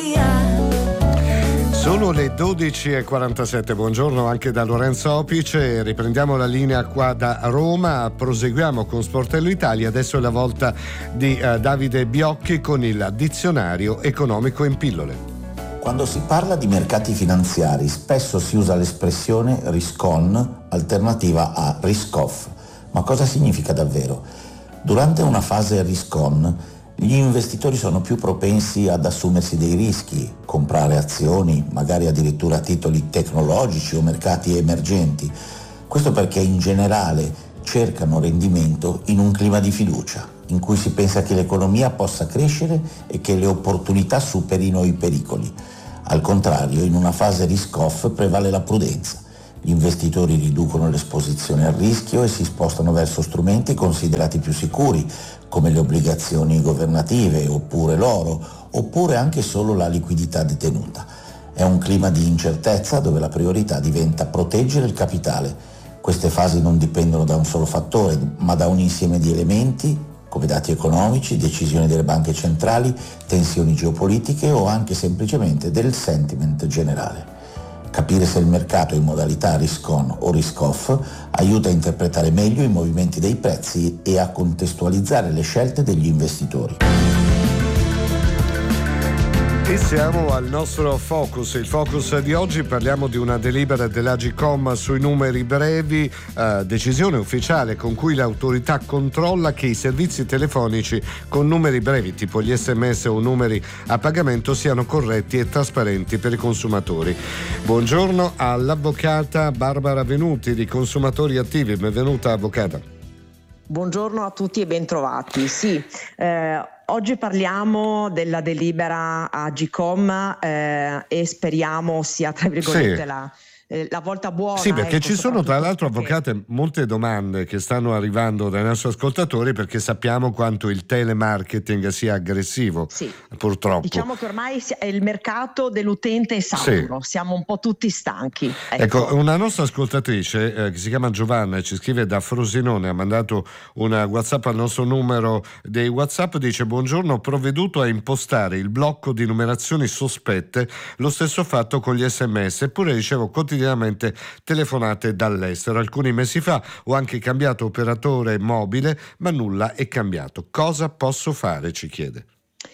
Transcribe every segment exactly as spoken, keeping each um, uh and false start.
Sono le dodici e quarantasette, buongiorno anche da Lorenzo Opice, riprendiamo la linea qua da Roma, proseguiamo con Sportello Italia, adesso è la volta di uh, Davide Biocchi con il dizionario economico in pillole. Quando si parla di mercati finanziari spesso si usa l'espressione risk on, alternativa a risk off, ma cosa significa davvero? Durante una fase risk on, gli investitori sono più propensi ad assumersi dei rischi, comprare azioni, magari addirittura titoli tecnologici o mercati emergenti. Questo perché in generale cercano rendimento in un clima di fiducia, in cui si pensa che l'economia possa crescere e che le opportunità superino i pericoli. Al contrario, in una fase risk-off prevale la prudenza. Gli investitori riducono l'esposizione al rischio e si spostano verso strumenti considerati più sicuri, come le obbligazioni governative, oppure l'oro, oppure anche solo la liquidità detenuta. È un clima di incertezza dove la priorità diventa proteggere il capitale. Queste fasi non dipendono da un solo fattore, ma da un insieme di elementi, come dati economici, decisioni delle banche centrali, tensioni geopolitiche o anche semplicemente del sentiment generale. Capire se il mercato è in modalità risk on o risk off aiuta a interpretare meglio i movimenti dei prezzi e a contestualizzare le scelte degli investitori. E siamo al nostro focus, il focus di oggi, parliamo di una delibera dell'Agcom sui numeri brevi, eh, decisione ufficiale con cui l'autorità controlla che i servizi telefonici con numeri brevi tipo gli sms o numeri a pagamento siano corretti e trasparenti per i consumatori. Buongiorno all'avvocata Barbara Venuti di Consumatori Attivi, benvenuta avvocata. Buongiorno a tutti e bentrovati. Sì, eh, oggi parliamo della delibera Agcom eh, e speriamo sia tra virgolette sì. la, eh, la volta buona. Sì, perché ecco, ci sono tra l'altro, perché... avvocate, molte domande che stanno arrivando dai nostri ascoltatori perché sappiamo quanto il telemarketing sia aggressivo, sì. purtroppo. Diciamo che ormai il mercato dell'utente è saturo, sì. Siamo un po' tutti stanchi. Ecco, ecco una nostra ascoltatrice eh, che si chiama Giovanna e ci scrive da Frosinone, ha mandato una WhatsApp al nostro numero dei WhatsApp, dice: buongiorno, ho provveduto a impostare il blocco di numerazioni sospette, lo stesso fatto con gli sms, eppure ricevo quotidianamente telefonate dall'estero. Alcuni mesi fa ho anche cambiato operatore mobile, ma nulla è cambiato. Cosa posso fare? Ci chiede.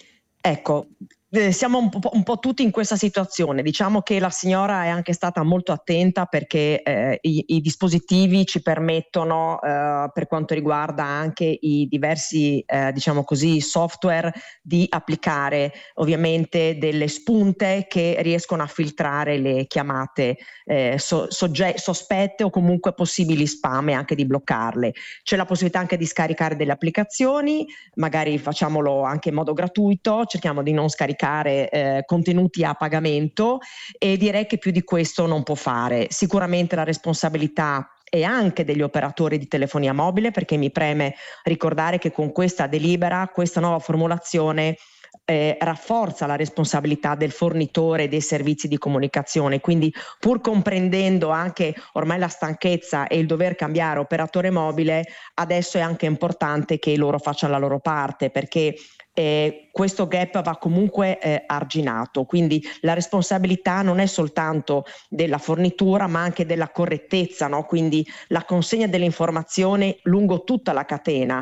Ecco, eh, siamo un po', un po' tutti in questa situazione. Diciamo che la signora è anche stata molto attenta perché eh, i, i dispositivi ci permettono, eh, per quanto riguarda anche i diversi, eh, diciamo così, software, di applicare ovviamente delle spunte che riescono a filtrare le chiamate eh, so, sogge- sospette o comunque possibili spam e anche di bloccarle. C'è la possibilità anche di scaricare delle applicazioni, magari facciamolo anche in modo gratuito, cerchiamo di non scaricare eh, contenuti a pagamento e direi che più di questo non può fare. Sicuramente la responsabilità e anche degli operatori di telefonia mobile, perché mi preme ricordare che con questa delibera, questa nuova formulazione Eh, rafforza la responsabilità del fornitore dei servizi di comunicazione, quindi pur comprendendo anche ormai la stanchezza e il dover cambiare operatore mobile, adesso è anche importante che loro facciano la loro parte, perché eh, questo gap va comunque eh, arginato, quindi la responsabilità non è soltanto della fornitura ma anche della correttezza, no? Quindi la consegna dell'informazione lungo tutta la catena,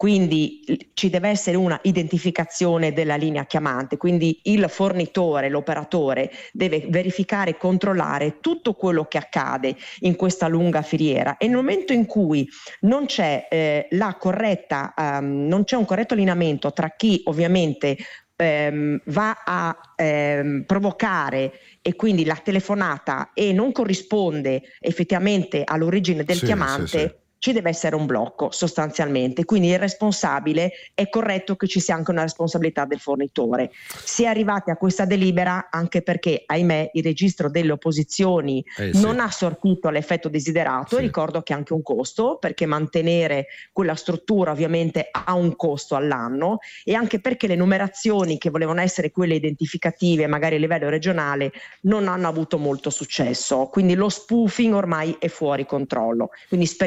quindi ci deve essere una identificazione della linea chiamante, quindi il fornitore, l'operatore deve verificare e controllare tutto quello che accade in questa lunga filiera e nel momento in cui non c'è eh, la corretta, um, non c'è un corretto allineamento tra chi ovviamente ehm, va a ehm, provocare e quindi la telefonata e non corrisponde effettivamente all'origine del sì, chiamante, sì, sì. ci deve essere un blocco sostanzialmente, quindi il responsabile è corretto che ci sia anche una responsabilità del fornitore. Si è arrivati a questa delibera anche perché, ahimè, il registro delle opposizioni eh, non sì. ha sortito l'effetto desiderato, sì. e ricordo che ha anche un costo, perché mantenere quella struttura ovviamente ha un costo all'anno, e anche perché le numerazioni che volevano essere quelle identificative magari a livello regionale non hanno avuto molto successo, quindi lo spoofing ormai è fuori controllo, quindi speriamo sia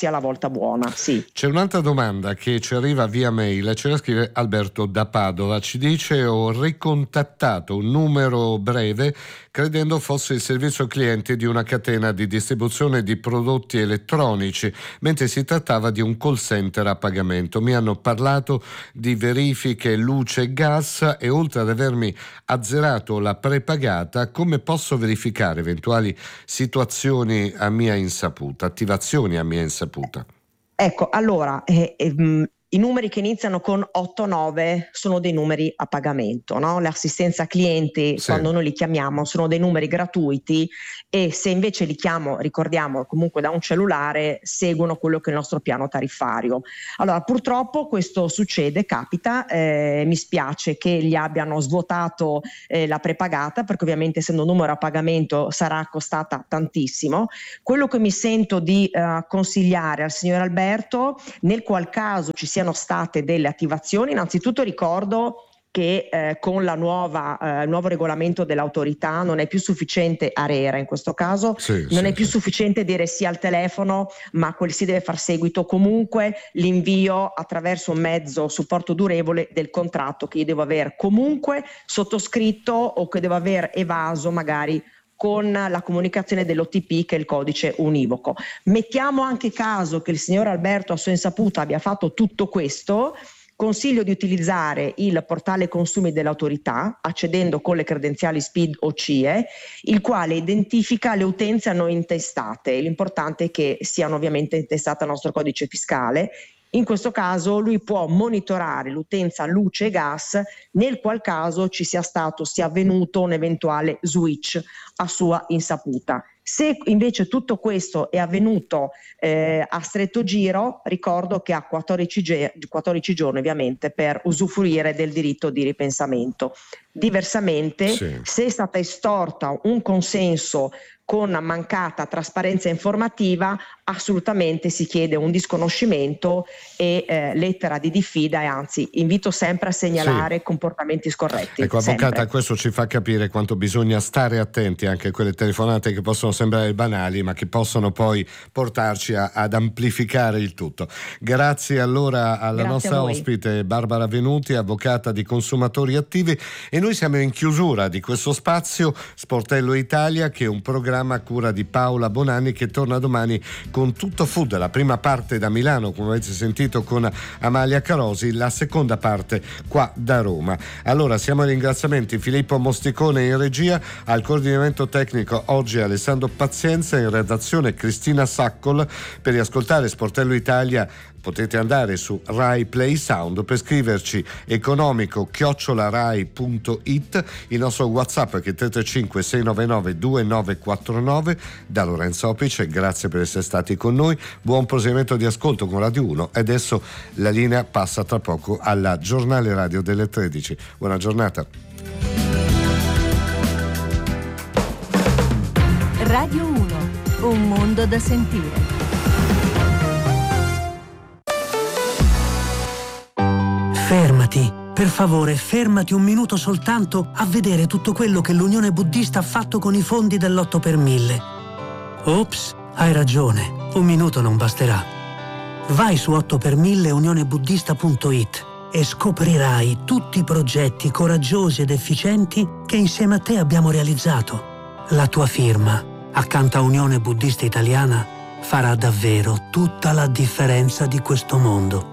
sia la volta buona. Sì. C'è un'altra domanda che ci arriva via mail, ce la scrive Alberto da Padova, ci dice: ho ricontattato un numero breve credendo fosse il servizio cliente di una catena di distribuzione di prodotti elettronici, mentre si trattava di un call center a pagamento. Mi hanno parlato di verifiche luce e gas e oltre ad avermi azzerato la prepagata, come posso verificare eventuali situazioni a mia insaputa, attivazioni a mia insaputa? Ecco, allora, eh, eh, i numeri che iniziano con otto nove sono dei numeri a pagamento, no? L'assistenza clienti, sì, quando noi li chiamiamo, sono dei numeri gratuiti, e se invece li chiamo, ricordiamo, comunque da un cellulare, seguono quello che è il nostro piano tariffario. Allora, purtroppo questo succede, capita, eh, mi spiace che gli abbiano svuotato eh, la prepagata, perché ovviamente essendo un numero a pagamento sarà costata tantissimo. Quello che mi sento di eh, consigliare al signor Alberto, nel qual caso ci siano state delle attivazioni, innanzitutto ricordo che eh, con la nuova, eh, il nuovo regolamento dell'autorità non è più sufficiente ARERA, in questo caso sì, non sì, è più sì. sufficiente dire sì al telefono, ma quel si deve far seguito comunque l'invio attraverso un mezzo supporto durevole del contratto che io devo aver comunque sottoscritto o che devo aver evaso magari con la comunicazione dell'O T P, che è il codice univoco. Mettiamo anche caso che il signor Alberto a sua insaputa abbia fatto tutto questo, consiglio di utilizzare il portale consumi dell'autorità, accedendo con le credenziali S P I D o C I E, il quale identifica le utenze a noi intestate. L'importante è che siano ovviamente intestate al nostro codice fiscale. In questo caso lui può monitorare l'utenza luce e gas, nel qual caso ci sia stato, sia avvenuto un eventuale switch a sua insaputa. Se invece tutto questo è avvenuto eh, a stretto giro, ricordo che ha quattordici, ge- quattordici giorni ovviamente per usufruire del diritto di ripensamento. Diversamente, sì, se è stata estorta un consenso con mancata trasparenza informativa, assolutamente si chiede un disconoscimento e eh, lettera di diffida, e anzi invito sempre a segnalare, sì, comportamenti scorretti. Ecco, avvocata, sempre. Questo ci fa capire quanto bisogna stare attenti anche a quelle telefonate che possono sembrare banali, ma che possono poi portarci a, ad amplificare il tutto. Grazie allora alla Grazie nostra ospite Barbara Venuti, avvocata di consumatori attivi, e noi siamo in chiusura di questo spazio Sportello Italia, che è un programma a cura di Paola Bonanni, che torna domani con Tutto Food, la prima parte da Milano, come avete sentito, con Amalia Carosi, la seconda parte qua da Roma. Allora siamo ai ringraziamenti: Filippo Mosticone in regia, al coordinamento tecnico oggi Alessandro Pazienza, in redazione Cristina Saccol. Per riascoltare Sportello Italia potete andare su Rai Play Sound, per scriverci economico chiocciola rai punto it, il nostro WhatsApp che è tre tre cinque sei nove nove due nove quattro nove. Da Lorenzo Opice, grazie per essere stati con noi, buon proseguimento di ascolto con Radio uno, e adesso la linea passa tra poco alla giornale radio delle tredici. Buona giornata. Radio uno, un mondo da sentire. Fermati, per favore, fermati un minuto soltanto a vedere tutto quello che l'Unione Buddista ha fatto con i fondi dell'otto per mille. Ops, hai ragione, un minuto non basterà. Vai su otto per mille unione buddista punto it e scoprirai tutti i progetti coraggiosi ed efficienti che insieme a te abbiamo realizzato. La tua firma, accanto a Unione Buddista Italiana, farà davvero tutta la differenza di questo mondo.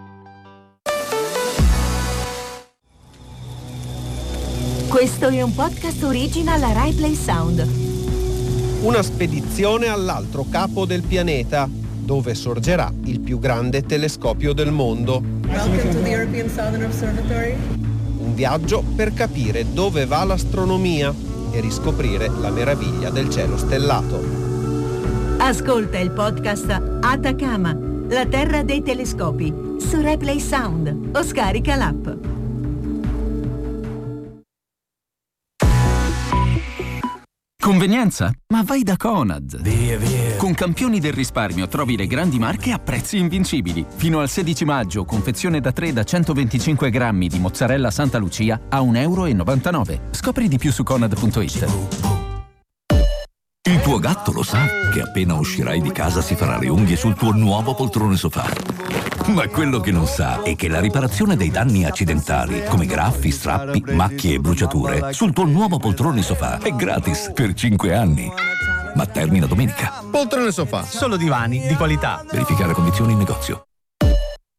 Questo è un podcast original a Rai Play Sound. Una spedizione all'altro capo del pianeta, dove sorgerà il più grande telescopio del mondo. Welcome to the European Southern Observatory. Un viaggio per capire dove va l'astronomia e riscoprire la meraviglia del cielo stellato. Ascolta il podcast Atacama, la terra dei telescopi, su Rai Play Sound o scarica l'app. Convenienza? Ma vai da Conad! Via, via. Con Campioni del Risparmio trovi le grandi marche a prezzi invincibili. Fino al sedici maggio, confezione da tre da centoventicinque grammi di mozzarella Santa Lucia a un euro e novantanove. Scopri di più su conad punto it. Il tuo gatto lo sa che appena uscirai di casa si farà le unghie sul tuo nuovo poltrone sofà. Ma quello che non sa è che la riparazione dei danni accidentali, come graffi, strappi, macchie e bruciature, sul tuo nuovo poltrone sofà è gratis per cinque anni. Ma termina domenica. Poltrone sofà, solo divani di qualità. Verificare condizioni in negozio.